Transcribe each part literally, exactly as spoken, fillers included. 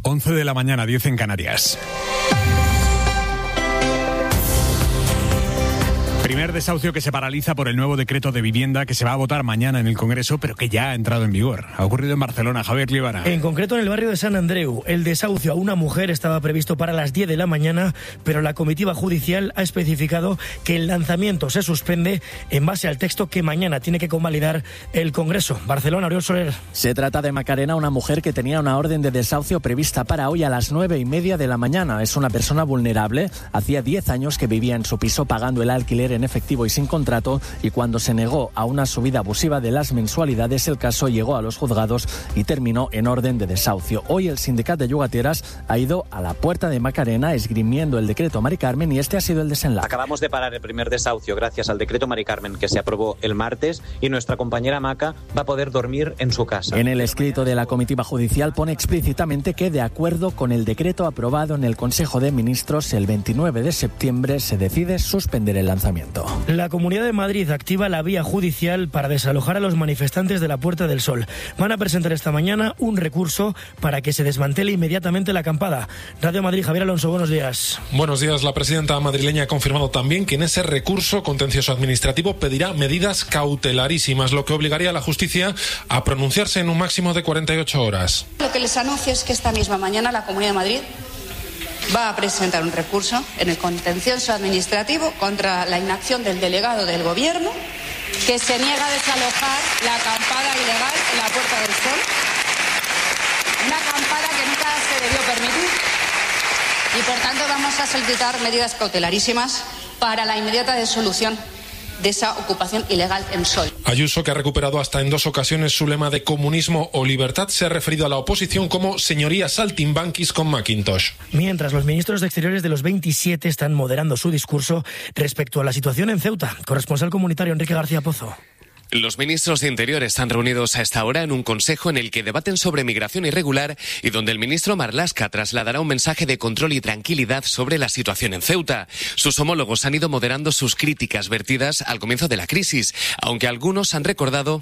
once de la mañana, diez en Canarias. Primer desahucio que se paraliza por el nuevo decreto de vivienda que se va a votar mañana en el Congreso, pero que ya ha entrado en vigor. Ha ocurrido en Barcelona. Javier Libana. En concreto en el barrio de San Andreu. El desahucio a una mujer estaba previsto para las diez de la mañana, pero la comitiva judicial ha especificado que el lanzamiento se suspende en base al texto que mañana tiene que convalidar el Congreso. Barcelona, Oriol Soler. Se trata de Macarena, una mujer que tenía una orden de desahucio prevista para hoy a las nueve y media de la mañana. Es una persona vulnerable. Hacía diez años que vivía en su piso pagando el alquiler en efectivo y sin contrato, y cuando se negó a una subida abusiva de las mensualidades, el caso llegó a los juzgados y terminó en orden de desahucio. Hoy el sindicato de llogateras ha ido a la puerta de Macarena esgrimiendo el decreto Mari Carmen, y este ha sido el desenlace. Acabamos de parar el primer desahucio gracias al decreto Mari Carmen que se aprobó el martes, y nuestra compañera Maca va a poder dormir en su casa. En el escrito de la comitiva judicial pone explícitamente que, de acuerdo con el decreto aprobado en el Consejo de Ministros el veintinueve de septiembre, se decide suspender el lanzamiento. La Comunidad de Madrid activa la vía judicial para desalojar a los manifestantes de la Puerta del Sol. Van a presentar esta mañana un recurso para que se desmantele inmediatamente la acampada. Radio Madrid, Javier Alonso, buenos días. Buenos días. La presidenta madrileña ha confirmado también que en ese recurso contencioso administrativo pedirá medidas cautelarísimas, lo que obligaría a la justicia a pronunciarse en un máximo de cuarenta y ocho horas. Lo que les anuncio es que esta misma mañana la Comunidad de Madrid va a presentar un recurso en el contencioso administrativo contra la inacción del delegado del Gobierno, que se niega a desalojar la acampada ilegal en la Puerta del Sol. Una acampada que nunca se debió permitir. Y por tanto vamos a solicitar medidas cautelarísimas para la inmediata disolución de esa ocupación ilegal en Sol. Ayuso, que ha recuperado hasta en dos ocasiones su lema de comunismo o libertad, se ha referido a la oposición como señoría saltimbanquis con Macintosh. Mientras los ministros de Exteriores de los veintisiete están moderando su discurso respecto a la situación en Ceuta. Corresponsal comunitario Enrique García Pozo. Los ministros de Interior están reunidos a esta hora en un consejo en el que debaten sobre migración irregular y donde el ministro Marlaska trasladará un mensaje de control y tranquilidad sobre la situación en Ceuta. Sus homólogos han ido moderando sus críticas vertidas al comienzo de la crisis, aunque algunos han recordado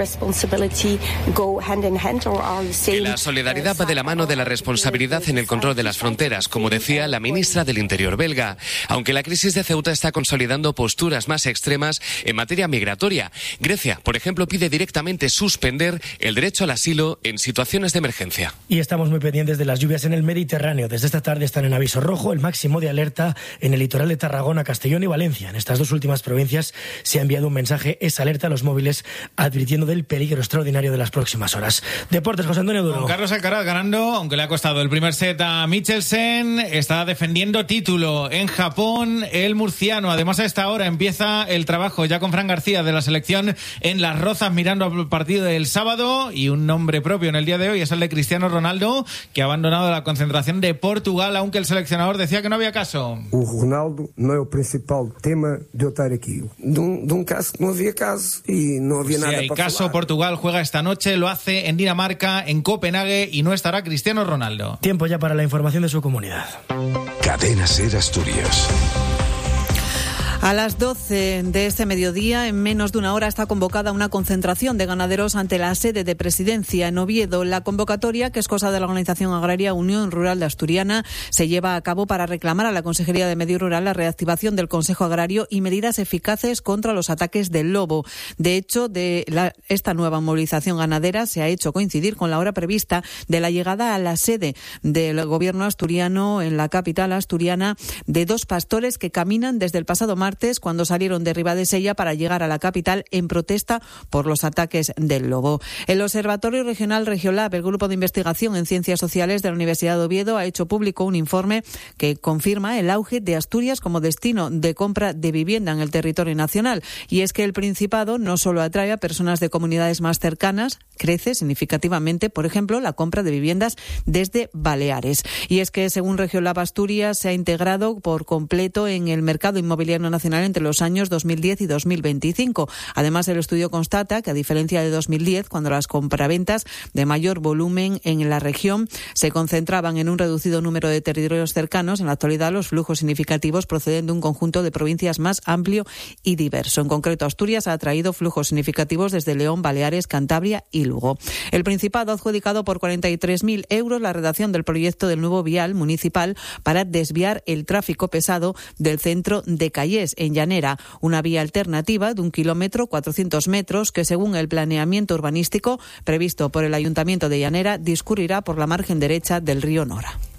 que la solidaridad va de la mano de la responsabilidad en el control de las fronteras, como decía la ministra del Interior belga. Aunque la crisis de Ceuta está consolidando posturas más extremas en materia migratoria, Grecia, por ejemplo, pide directamente suspender el derecho al asilo en situaciones de emergencia. Y estamos muy pendientes de las lluvias en el Mediterráneo. Desde esta tarde están en aviso rojo, el máximo de alerta en el litoral de Tarragona, Castellón y Valencia. En estas dos últimas provincias se ha enviado un mensaje, esa alerta a los móviles, advirtiendo del peligro extraordinario de las próximas horas. Deportes, José Antonio Duro. Con Carlos Alcaraz ganando, aunque le ha costado el primer set a Michelsen, está defendiendo título en Japón el murciano. Además, a esta hora empieza el trabajo ya con Fran García de la selección en Las Rozas, mirando al partido del sábado, y un nombre propio en el día de hoy es el de Cristiano Ronaldo, que ha abandonado la concentración de Portugal, aunque el seleccionador decía que no había caso. O Ronaldo no es el principal tema de estar aquí. De un, de un caso que no había caso y no había sí, nada hay para caso. falar. Portugal juega esta noche, lo hace en Dinamarca, en Copenhague, y no estará Cristiano Ronaldo. Tiempo ya para la información de su comunidad. Cadena SER Asturias. A las doce de este mediodía, en menos de una hora, está convocada una concentración de ganaderos ante la sede de Presidencia en Oviedo. La convocatoria, que es cosa de la organización agraria Unión Rural de Asturiana, se lleva a cabo para reclamar a la Consejería de Medio Rural la reactivación del Consejo Agrario y medidas eficaces contra los ataques del lobo. De hecho, de la, esta nueva movilización ganadera se ha hecho coincidir con la hora prevista de la llegada a la sede del Gobierno asturiano en la capital asturiana de dos pastores que caminan desde el pasado martes, cuando salieron de Ribadesella para llegar a la capital en protesta por los ataques del lobo. El Observatorio Regional Regiolab, el grupo de investigación en ciencias sociales de la Universidad de Oviedo, ha hecho público un informe que confirma el auge de Asturias como destino de compra de vivienda en el territorio nacional. Y es que el Principado no solo atrae a personas de comunidades más cercanas, crece significativamente, por ejemplo, la compra de viviendas desde Baleares. Y es que, según Regiolab Asturias, se ha integrado por completo en el mercado inmobiliario nacional nacional entre los años dos mil diez y dos mil veinticinco. Además, el estudio constata que, a diferencia de dos mil diez, cuando las compraventas de mayor volumen en la región se concentraban en un reducido número de territorios cercanos, en la actualidad los flujos significativos proceden de un conjunto de provincias más amplio y diverso. En concreto, Asturias ha atraído flujos significativos desde León, Baleares, Cantabria y Lugo. El Principado ha adjudicado por cuarenta y tres mil euros la redacción del proyecto del nuevo vial municipal para desviar el tráfico pesado del centro de Callés, en Llanera, una vía alternativa de un kilómetro cuatrocientos metros que, según el planeamiento urbanístico previsto por el Ayuntamiento de Llanera, discurrirá por la margen derecha del río Nora.